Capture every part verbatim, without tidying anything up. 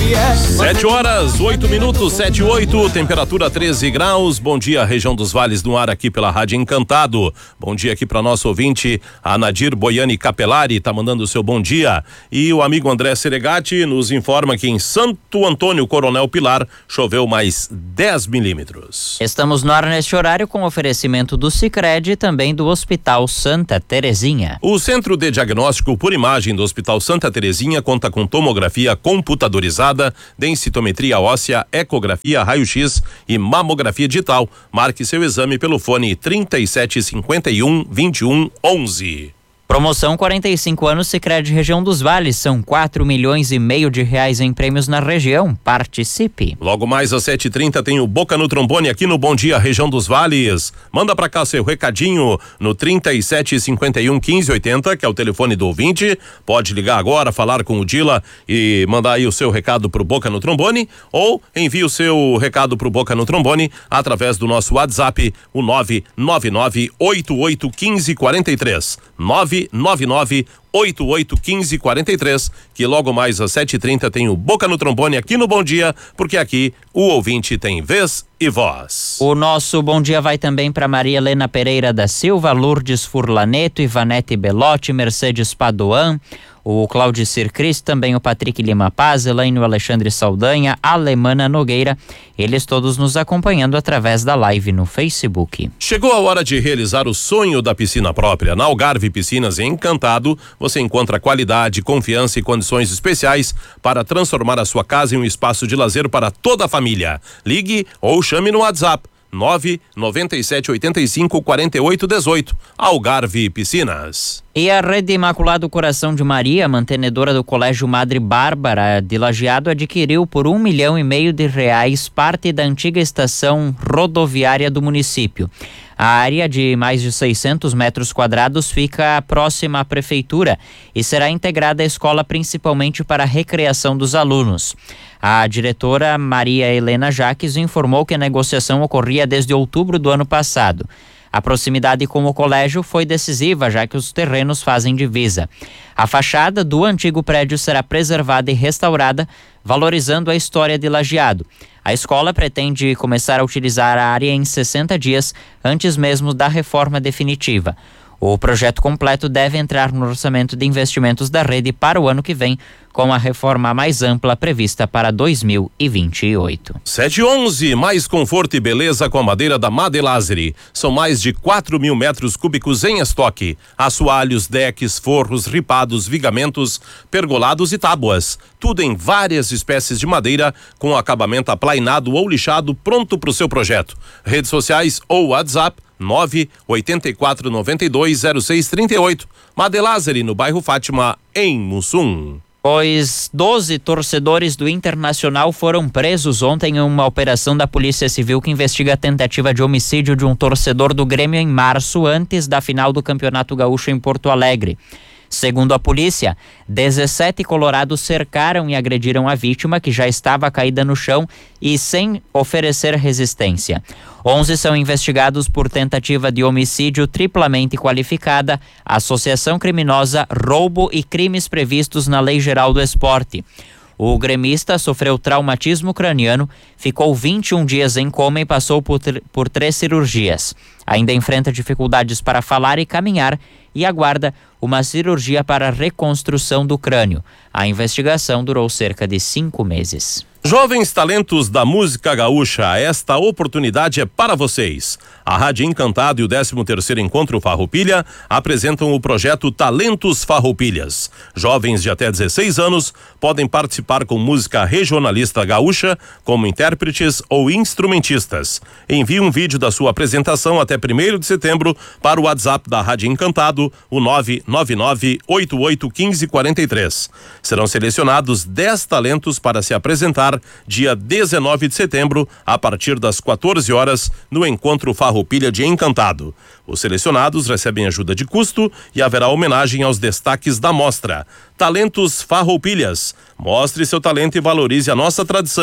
Sete horas, oito minutos, sete e oito, temperatura treze graus. Bom dia, região dos Vales no ar aqui pela Rádio Encantado. Bom dia aqui para nosso ouvinte, a Nadir Boiani Capelari, tá mandando o seu bom dia. E o amigo André Seregati nos informa que em Santo Antônio Coronel Pilar choveu mais dez milímetros. Estamos no ar neste horário com oferecimento do Sicredi e também do Hospital Santa Terezinha. O Centro de Diagnóstico por Imagem do Hospital Santa Terezinha conta com tomografia computadorizada, densitometria óssea, ecografia, raio-x e mamografia digital. Marque seu exame pelo fone trinta e sete cinquenta e um, vinte e um, onze. Promoção quarenta e cinco anos Sicredi Região dos Vales, são quatro milhões e meio de reais em prêmios na região. Participe. Logo mais às sete e trinta tem o Boca no Trombone aqui no Bom Dia Região dos Vales. Manda pra cá seu recadinho no trinta e sete cinquenta e um, quinze oitenta, que é o telefone do ouvinte. Pode ligar agora, falar com o Dila e mandar aí o seu recado pro Boca no Trombone, ou envie o seu recado pro Boca no Trombone através do nosso WhatsApp, o nove nove nove oito oito um cinco quatro três. nove nove nove oito oito um cinco quatro três, que logo mais às sete e trinta tem o Boca no Trombone aqui no Bom Dia, porque aqui o ouvinte tem vez e voz. O nosso bom dia vai também para Maria Helena Pereira da Silva, Lourdes Furlaneto, Ivanete Belotti, Mercedes Padoan, o Claudicir Cris, também o Patrick Lima Paz, Elaine Alexandre Saldanha, Alemana Nogueira, eles todos nos acompanhando através da live no Facebook. Chegou a hora de realizar o sonho da piscina própria. Na Algarve Piscinas Encantado, você encontra qualidade, confiança e condições especiais para transformar a sua casa em um espaço de lazer para toda a família. Ligue ou chame no WhatsApp nove nove sete oito cinco quatro oito um oito. Algarve Piscinas. E a Rede Imaculado Coração de Maria, mantenedora do Colégio Madre Bárbara de Lajeado, adquiriu por um milhão e meio de reais parte da antiga estação rodoviária do município. A área de mais de seiscentos metros quadrados fica próxima à prefeitura e será integrada à escola principalmente para a recreação dos alunos. A diretora Maria Helena Jaques informou que a negociação ocorria desde outubro do ano passado. A proximidade com o colégio foi decisiva, já que os terrenos fazem divisa. A fachada do antigo prédio será preservada e restaurada, valorizando a história de Lajeado. A escola pretende começar a utilizar a área em sessenta dias, antes mesmo da reforma definitiva. O projeto completo deve entrar no orçamento de investimentos da rede para o ano que vem, com a reforma mais ampla prevista para dois mil e vinte e oito. sete e onze, mais conforto e beleza com a madeira da Madelazeri. São mais de quatro mil metros cúbicos em estoque. Assoalhos, decks, forros, ripados, vigamentos, pergolados e tábuas. Tudo em várias espécies de madeira, com acabamento aplainado ou lixado, pronto para o seu projeto. Redes sociais ou WhatsApp nove oito quatro nove dois zero seis três oito. Madelazeri, no bairro Fátima, em Mussum. Pois doze torcedores do Internacional foram presos ontem em uma operação da Polícia Civil que investiga a tentativa de homicídio de um torcedor do Grêmio em março, antes da final do Campeonato Gaúcho em Porto Alegre. Segundo a polícia, dezessete colorados cercaram e agrediram a vítima, que já estava caída no chão e sem oferecer resistência. onze são investigados por tentativa de homicídio triplamente qualificada, associação criminosa, roubo e crimes previstos na Lei Geral do Esporte. O gremista sofreu traumatismo craniano, ficou vinte e um dias em coma e passou por, por três cirurgias. Ainda enfrenta dificuldades para falar e caminhar e aguarda uma cirurgia para reconstrução do crânio. A investigação durou cerca de cinco meses. Jovens talentos da música gaúcha, esta oportunidade é para vocês. A Rádio Encantado e o décimo terceiro Encontro Farroupilha apresentam o projeto Talentos Farroupilhas. Jovens de até dezesseis anos podem participar com música regionalista gaúcha como intérpretes ou instrumentistas. Envie um vídeo da sua apresentação até primeiro de setembro para o WhatsApp da Rádio Encantado, o nove nove nove oito oito um cinco quatro três. Serão selecionados dez talentos para se apresentar dia dezenove de setembro, a partir das quatorze horas, no Encontro Farroupilha de Encantado. Os selecionados recebem ajuda de custo e haverá homenagem aos destaques da mostra. Talentos Farroupilhas. Mostre seu talento e valorize a nossa tradição.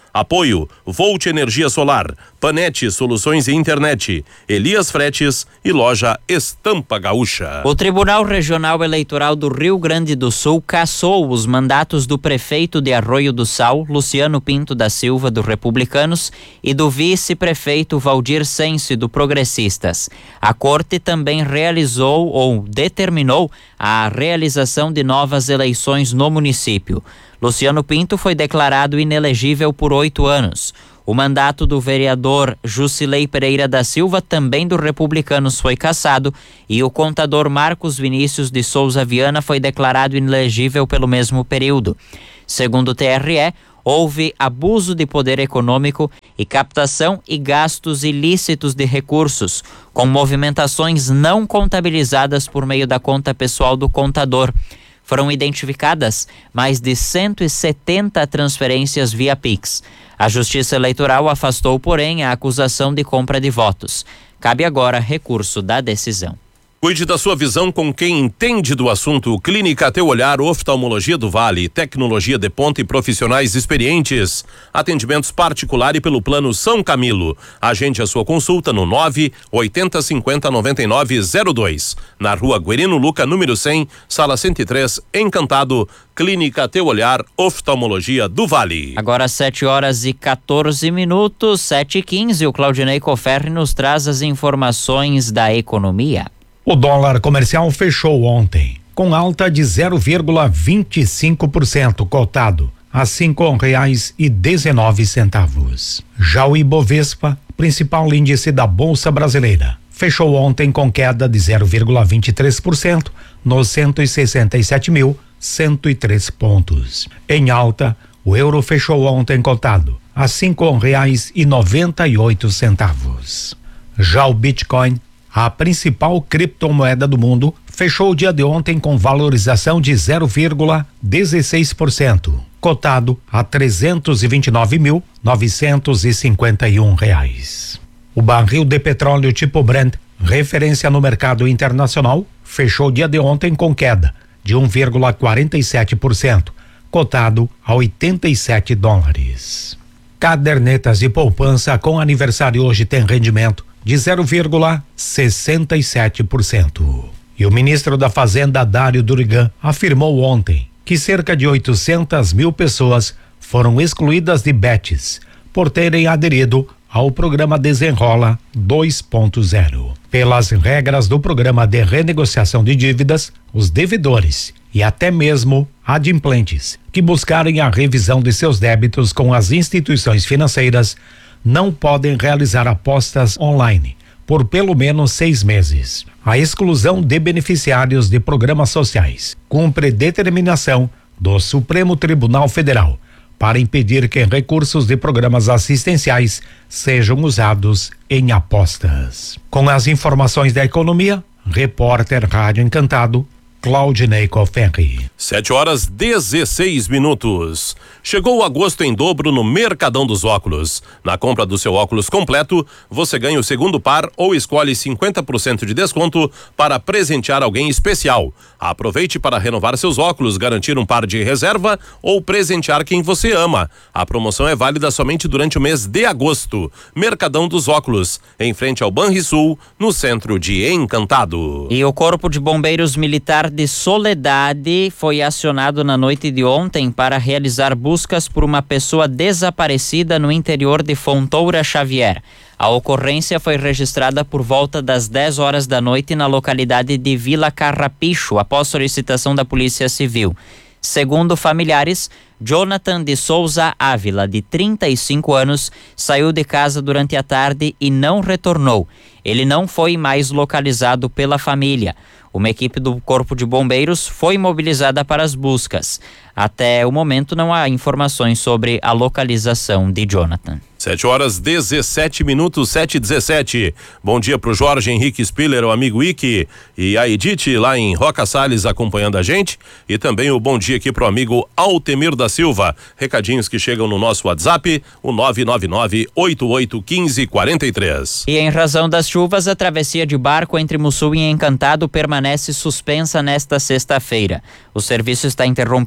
Apoio Volt Energia Solar, Panete Soluções e Internet, Elias Fretes e Loja Estampa Gaúcha. O Tribunal Regional Eleitoral do Rio Grande do Sul cassou os mandatos do prefeito de Arroio do Sal, Luciano Pinto da Silva, do Republicanos, e do vice-prefeito Valdir Sense, do Progressistas. A corte também realizou ou determinou a realização de novas eleições no município. Luciano Pinto foi declarado inelegível por oito anos. O mandato do vereador Jusilei Pereira da Silva, também do Republicanos, foi cassado e o contador Marcos Vinícius de Souza Viana foi declarado inelegível pelo mesmo período. Segundo o T R E, houve abuso de poder econômico e captação e gastos ilícitos de recursos, com movimentações não contabilizadas por meio da conta pessoal do contador. Foram identificadas mais de cento e setenta transferências via Pix. A Justiça Eleitoral afastou, porém, a acusação de compra de votos. Cabe agora recurso da decisão. Cuide da sua visão com quem entende do assunto. Clínica Teu Olhar, Oftalmologia do Vale, tecnologia de ponta e profissionais experientes. Atendimentos particular e pelo plano São Camilo. Agende a sua consulta no nove oitenta cinquenta noventa e nove zero dois. Na rua Guerino Luca, número cem, sala cento e três, Encantado. Clínica Teu Olhar, Oftalmologia do Vale. Agora sete horas e quatorze minutos, sete e quinze. O Claudinei Coferri nos traz as informações da economia. O dólar comercial fechou ontem com alta de zero vírgula vinte e cinco por cento, cotado a cinco reais e dezenove centavos. Já o Ibovespa, principal índice da Bolsa Brasileira, fechou ontem com queda de zero vírgula vinte e três por cento nos cento e sessenta e sete mil cento e três pontos. Em alta, o euro fechou ontem cotado a cinco reais e noventa e oito centavos. Já o Bitcoin, a principal criptomoeda do mundo, fechou o dia de ontem com valorização de zero vírgula dezesseis por cento, cotado a trezentos e vinte e nove mil novecentos e cinquenta e um reais. O barril de petróleo tipo Brent, referência no mercado internacional, fechou o dia de ontem com queda de um vírgula quarenta e sete por cento, cotado a oitenta e sete dólares. Cadernetas de poupança com aniversário hoje tem rendimento de zero vírgula sessenta e sete por cento. E o ministro da Fazenda, Dário Durigan, afirmou ontem que cerca de oitocentas mil pessoas foram excluídas de B E T S por terem aderido ao programa Desenrola dois ponto zero. Pelas regras do programa de renegociação de dívidas, os devedores e até mesmo adimplentes que buscarem a revisão de seus débitos com as instituições financeiras não podem realizar apostas online por pelo menos seis meses. A exclusão de beneficiários de programas sociais cumpre determinação do Supremo Tribunal Federal para impedir que recursos de programas assistenciais sejam usados em apostas. Com as informações da economia, repórter Rádio Encantado, Claudinei Coferri. Sete horas dezesseis minutos. Chegou o agosto em dobro no Mercadão dos Óculos. Na compra do seu óculos completo, você ganha o segundo par ou escolhe cinquenta por cento de desconto para presentear alguém especial. Aproveite para renovar seus óculos, garantir um par de reserva ou presentear quem você ama. A promoção é válida somente durante o mês de agosto. Mercadão dos Óculos, em frente ao Banrisul, no centro de Encantado. E o Corpo de Bombeiros Militar de Soledade foi acionado na noite de ontem para realizar buscas por uma pessoa desaparecida no interior de Fontoura Xavier. A ocorrência foi registrada por volta das dez horas da noite na localidade de Vila Carrapicho, após solicitação da Polícia Civil. Segundo familiares, Jonathan de Souza Ávila, de trinta e cinco anos, saiu de casa durante a tarde e não retornou. Ele não foi mais localizado pela família. Uma equipe do Corpo de Bombeiros foi mobilizada para as buscas. Até o momento não há informações sobre a localização de Jonathan. Sete horas dezessete minutos, sete e dezessete. Bom dia pro Jorge Henrique Spiller, o amigo Ike, e a Edith lá em Roca Salles acompanhando a gente, e também o bom dia aqui pro amigo Altemir da Silva. Recadinhos que chegam no nosso WhatsApp, o nove nove nove, oito oito um cinco, quatro três. E em razão das chuvas, a travessia de barco entre Mussul e Encantado permanece suspensa nesta sexta-feira. O serviço está interrompido desde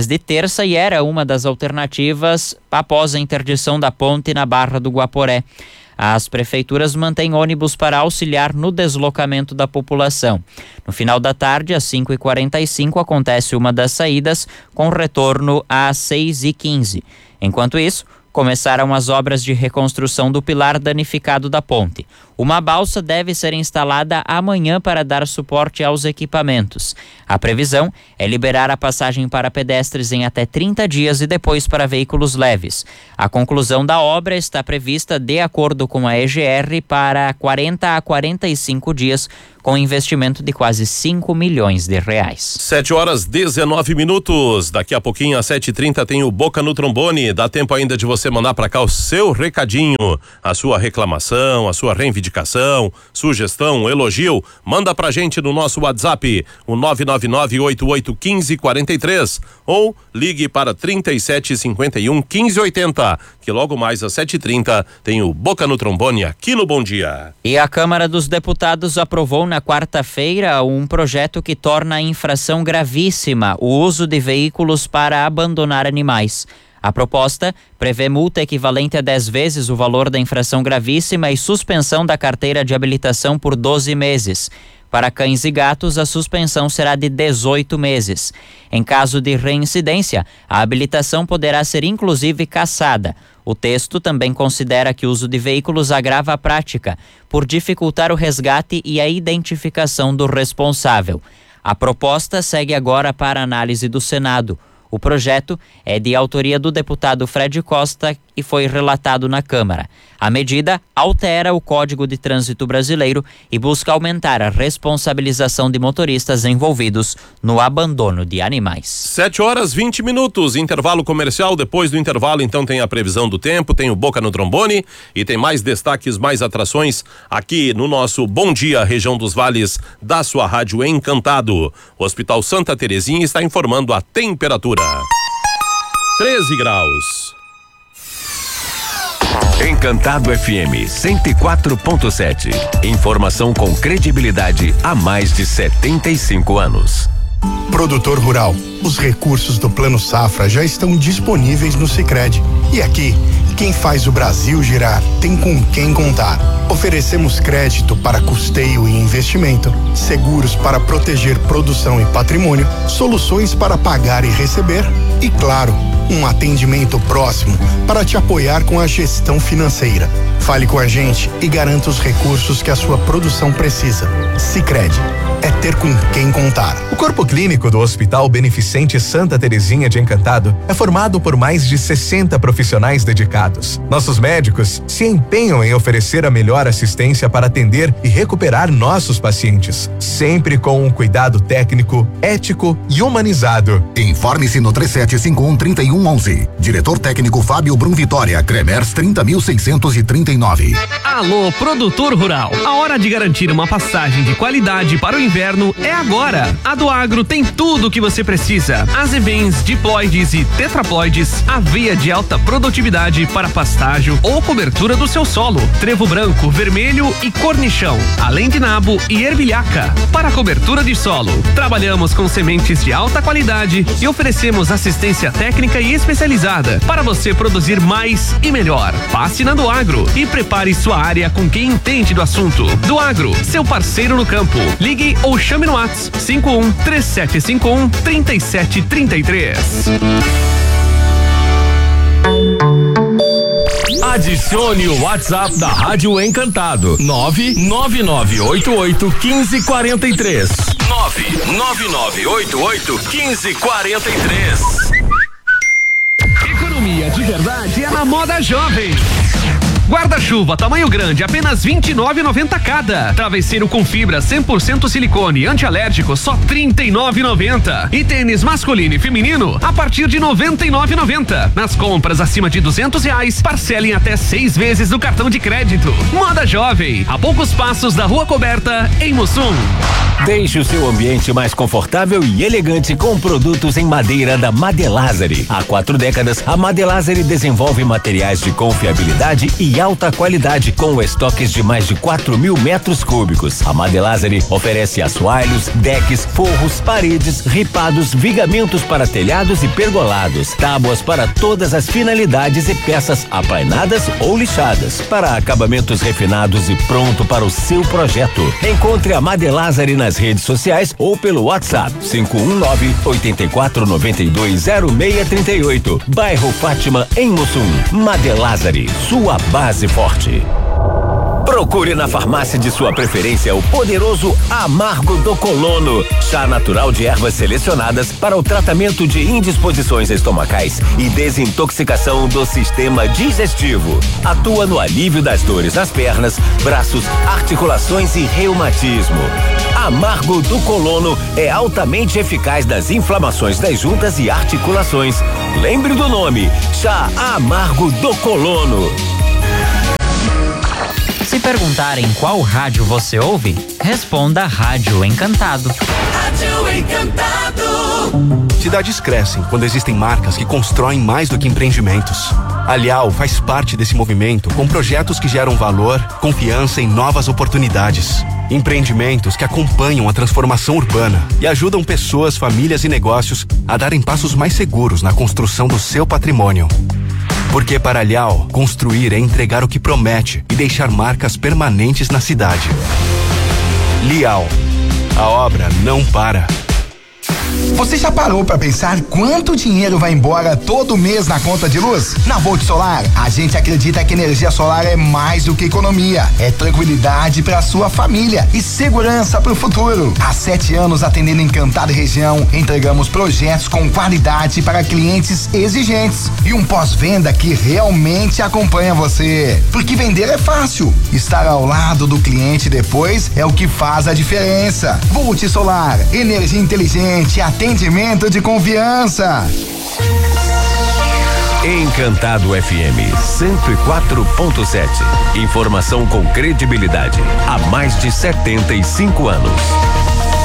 desde terça e era uma das alternativas após a interdição da ponte na Barra do Guaporé. As prefeituras mantêm ônibus para auxiliar no deslocamento da população. No final da tarde, às cinco e quarenta e cinco, acontece uma das saídas, com retorno às seis e quinze. Enquanto isso, começaram as obras de reconstrução do pilar danificado da ponte. Uma balsa deve ser instalada amanhã para dar suporte aos equipamentos. A previsão é liberar a passagem para pedestres em até trinta dias e depois para veículos leves. A conclusão da obra está prevista, de acordo com a E G R, para quarenta a quarenta e cinco dias, com investimento de quase cinco milhões de reais. sete horas dezenove minutos. Daqui a pouquinho, às sete e trinta, tem o Boca no Trombone. Dá tempo ainda de você mandar para cá o seu recadinho, a sua reclamação, a sua reivindicação, sugestão, elogio. Manda pra gente no nosso WhatsApp, o nove nove nove, oito oito um cinco, quatro três, ou ligue para trinta e sete, cinquenta e um, quinze, oitenta, que logo mais às sete e trinta tem o Boca no Trombone aqui no Bom Dia. E a Câmara dos Deputados aprovou na quarta-feira um projeto que torna a infração gravíssima o uso de veículos para abandonar animais. A proposta prevê multa equivalente a dez vezes o valor da infração gravíssima e suspensão da carteira de habilitação por doze meses. Para cães e gatos, a suspensão será de dezoito meses. Em caso de reincidência, a habilitação poderá ser inclusive cassada. O texto também considera que o uso de veículos agrava a prática, por dificultar o resgate e a identificação do responsável. A proposta segue agora para análise do Senado. O projeto é de autoria do deputado Fred Costa e foi relatado na Câmara. A medida altera o Código de Trânsito Brasileiro e busca aumentar a responsabilização de motoristas envolvidos no abandono de animais. sete horas vinte minutos, intervalo comercial. Depois do intervalo, então, tem a previsão do tempo, tem o Boca no Trombone e tem mais destaques, mais atrações aqui no nosso Bom Dia, região dos Vales, da sua rádio Encantado. O Hospital Santa Terezinha está informando a temperatura. treze graus. Encantado F M cento e quatro ponto sete. Informação com credibilidade há mais de setenta e cinco anos. Produtor rural, os recursos do Plano Safra já estão disponíveis no Sicredi. E aqui, quem faz o Brasil girar tem com quem contar. Oferecemos crédito para custeio e investimento, seguros para proteger produção e patrimônio, soluções para pagar e receber e, claro, um atendimento próximo para te apoiar com a gestão financeira. Fale com a gente e garanta os recursos que a sua produção precisa. Sicredi, é ter com quem contar. O Corpo Clínico do Hospital Beneficente Santa Terezinha de Encantado é formado por mais de sessenta profissionais dedicados. Nossos médicos se empenham em oferecer a melhor assistência para atender e recuperar nossos pacientes, sempre com um cuidado técnico, ético e humanizado. Informe-se no três sete cinco um, três um um um. Diretor técnico Fábio Brum Vitória, Cremers trinta mil seiscentos e trinta e nove. Alô, produtor rural. A hora de garantir uma passagem de qualidade para o inverno é agora. A do Agro tem tudo o que você precisa. Azevens, diploides e tetraploides, aveia de alta produtividade para pastágio ou cobertura do seu solo, trevo branco, vermelho e cornichão, além de nabo e ervilhaca. Para cobertura de solo, trabalhamos com sementes de alta qualidade e oferecemos assistência técnica e especializada para você produzir mais e melhor. Passe na do Agro e prepare sua área com quem entende do assunto. Do Agro, seu parceiro no campo. Ligue ou chame no WhatsApp cinco um três sete cinco um três sete três três. Adicione o WhatsApp da Rádio Encantado. nove nove nove oito oito um cinco quatro três. nove nove nove oito oito um cinco quatro três. Economia de verdade é na Moda Jovem. Guarda-chuva tamanho grande, apenas vinte e nove reais e noventa centavos cada. Travesseiro com fibra cem por cento silicone antialérgico, só trinta e nove reais e noventa centavos. E tênis masculino e feminino a partir de noventa e nove reais e noventa centavos. Nas compras acima de duzentos reais, parcelem até seis vezes no cartão de crédito. Moda Jovem, a poucos passos da Rua Coberta, em Mussum. Deixe o seu ambiente mais confortável e elegante com produtos em madeira da Madelazari. Há quatro décadas, a Madelazari desenvolve materiais de confiabilidade e e alta qualidade, com estoques de mais de quatro mil metros cúbicos. A Madelazari oferece assoalhos, decks, forros, paredes, ripados, vigamentos para telhados e pergolados, tábuas para todas as finalidades e peças aplainadas ou lixadas, para acabamentos refinados e pronto para o seu projeto. Encontre a Madelazari nas redes sociais ou pelo WhatsApp cinco um nove, oito quatro nove dois, zero seis três oito, bairro Fátima, em Mussum. Madelazari, sua base forte. Procure na farmácia de sua preferência o poderoso Amargo do Colono, chá natural de ervas selecionadas para o tratamento de indisposições estomacais e desintoxicação do sistema digestivo. Atua no alívio das dores nas pernas, braços, articulações e reumatismo. Amargo do Colono é altamente eficaz nas inflamações das juntas e articulações. Lembre do nome, chá Amargo do Colono. Se perguntarem qual rádio você ouve, responda Rádio Encantado. Rádio Encantado. Cidades crescem quando existem marcas que constroem mais do que empreendimentos. A Lial faz parte desse movimento com projetos que geram valor, confiança e novas oportunidades. Empreendimentos que acompanham a transformação urbana e ajudam pessoas, famílias e negócios a darem passos mais seguros na construção do seu patrimônio. Porque para a Lial, construir é entregar o que promete e deixar marcas permanentes na cidade. Lial, a obra não para. Você já parou para pensar quanto dinheiro vai embora todo mês na conta de luz? Na Volt Solar, a gente acredita que energia solar é mais do que economia, é tranquilidade para sua família e segurança para o futuro. Há sete anos atendendo Encantado e região, entregamos projetos com qualidade para clientes exigentes e um pós-venda que realmente acompanha você. Porque vender é fácil, estar ao lado do cliente depois é o que faz a diferença. Volt Solar, energia inteligente, atendimento de confiança. Encantado F M cento e quatro ponto sete. Informação com credibilidade há mais de setenta e cinco anos.